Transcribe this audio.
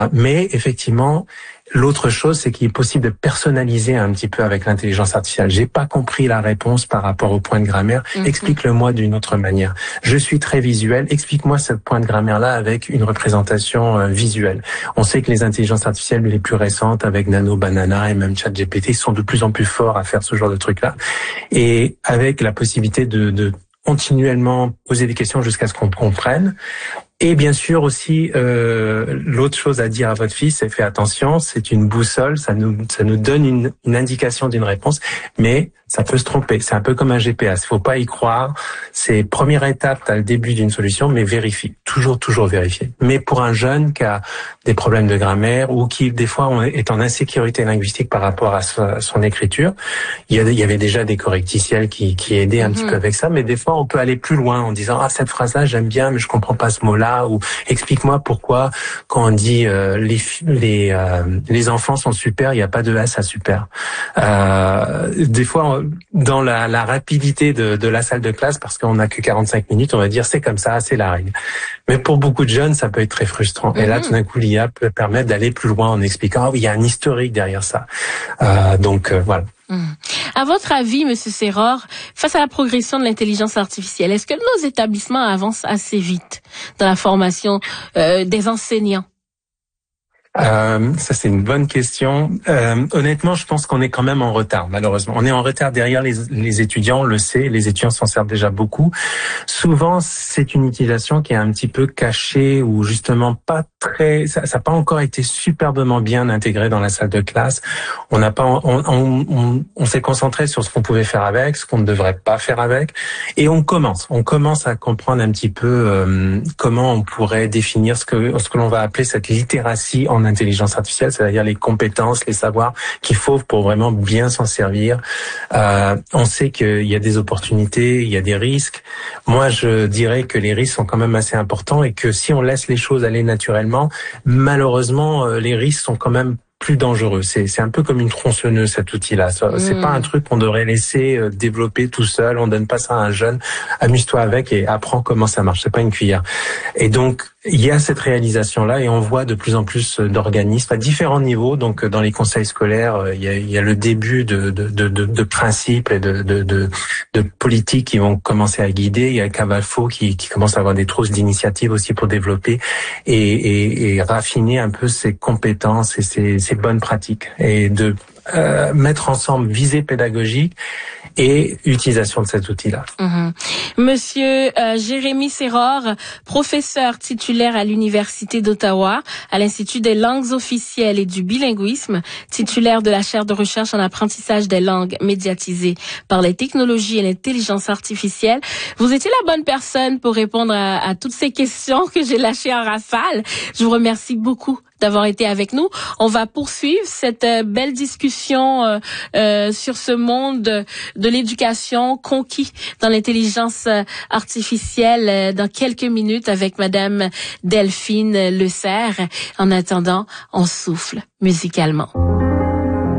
Mais effectivement, l'autre chose, c'est qu'il est possible de personnaliser un petit peu avec l'intelligence artificielle. J'ai pas compris la réponse par rapport au point de grammaire. Explique-le-moi d'une autre manière. Je suis très visuel. Explique-moi ce point de grammaire-là avec une représentation visuelle. On sait que les intelligences artificielles les plus récentes, avec Nano, Banana et même ChatGPT, sont de plus en plus forts à faire ce genre de trucs-là. Et avec la possibilité de continuellement poser des questions jusqu'à ce qu'on comprenne. Et bien sûr aussi, l'autre chose à dire à votre fils, c'est fais attention, c'est une boussole, ça nous donne une indication d'une réponse, mais ça peut se tromper. C'est un peu comme un GPS, il faut pas y croire. C'est première étape, t'as le début d'une solution, mais vérifie. Toujours vérifier. Mais pour un jeune qui a des problèmes de grammaire ou qui, des fois, est en insécurité linguistique par rapport à son écriture, il y avait déjà des correcticiels qui aidaient un petit peu avec ça, mais des fois, on peut aller plus loin en disant, cette phrase-là, j'aime bien, mais je comprends pas ce mot-là. Ou explique-moi pourquoi quand on dit les enfants sont super, il n'y a pas de S à super. Des fois, dans la rapidité de la salle de classe, parce qu'on n'a que 45 minutes, on va dire c'est comme ça, c'est la règle. Mais pour beaucoup de jeunes, ça peut être très frustrant. Et là, tout d'un coup, l'IA peut permettre d'aller plus loin en expliquant oui, il y a un historique derrière ça. Voilà. À votre avis, Monsieur Serror, face à la progression de l'intelligence artificielle, est-ce que nos établissements avancent assez vite dans la formation des enseignants? Ça c'est une bonne question. Honnêtement, je pense qu'on est quand même en retard, malheureusement. On est en retard derrière les étudiants, on le sait, les étudiants s'en servent déjà beaucoup. Souvent, c'est une utilisation qui est un petit peu cachée ou justement pas très, ça n'a pas encore été superbement bien intégré dans la salle de classe. On s'est concentré sur ce qu'on pouvait faire avec, ce qu'on ne devrait pas faire avec, et on commence à comprendre un petit peu comment on pourrait définir ce que l'on va appeler cette littératie en intelligence artificielle, c'est-à-dire les compétences, les savoirs qu'il faut pour vraiment bien s'en servir. On sait qu'il y a des opportunités, il y a des risques. Moi, je dirais que les risques sont quand même assez importants et que si on laisse les choses aller naturellement, malheureusement, les risques sont quand même plus dangereux. C'est un peu comme une tronçonneuse, cet outil-là. C'est pas un truc qu'on devrait laisser développer tout seul. On donne pas ça à un jeune. Amuse-toi avec et apprends comment ça marche. C'est pas une cuillère. Et donc, il y a cette réalisation-là et on voit de plus en plus d'organismes à différents niveaux. Donc, dans les conseils scolaires, il y a le début de principes et de politiques qui vont commencer à guider. Il y a Cavalfo qui commence à avoir des trousses d'initiatives aussi pour développer et raffiner un peu ses compétences et ses bonnes pratiques et de mettre ensemble visée pédagogique et utilisation de cet outil-là. Monsieur Jérémy Serror, professeur titulaire à l'Université d'Ottawa, à l'Institut des langues officielles et du bilinguisme, titulaire de la chaire de recherche en apprentissage des langues médiatisées par les technologies et l'intelligence artificielle. Vous étiez la bonne personne pour répondre à toutes ces questions que j'ai lâchées en rafale. Je vous remercie beaucoup d'avoir été avec nous. On va poursuivre cette belle discussion sur ce monde de l'éducation conquis dans l'intelligence artificielle dans quelques minutes avec Madame Delphine Le Serre. En attendant, on souffle musicalement.